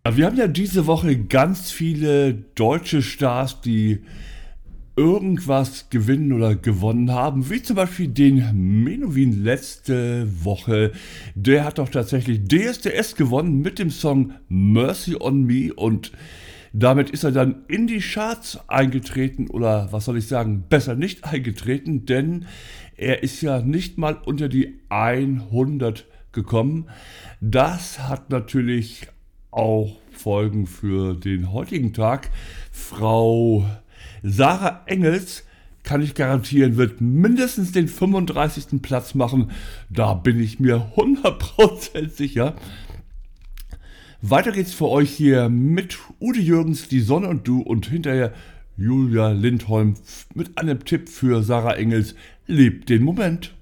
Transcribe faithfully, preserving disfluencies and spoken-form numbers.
Wir haben ja diese Woche ganz viele deutsche Stars, die irgendwas gewinnen oder gewonnen haben, wie zum Beispiel den Menowin letzte Woche. Der hat doch tatsächlich D S D S gewonnen mit dem Song Mercy on Me und damit ist er dann in die Charts eingetreten oder was soll ich sagen, besser nicht eingetreten, denn er ist ja nicht mal unter die hundert gekommen. Das hat natürlich auch Folgen für den heutigen Tag. Frau Sarah Engels, kann ich garantieren, wird mindestens den fünfunddreißigsten Platz machen. Da bin ich mir hundert Prozent sicher. Weiter geht's für euch hier mit Ude Jürgens, Die Sonne und Du und hinterher Julia Lindholm mit einem Tipp für Sarah Engels. Lebt den Moment.